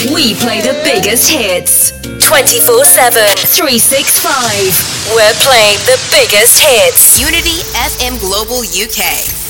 We play the biggest hits. 24/7. 365. We're playing the biggest hits. Unity FM Global UK.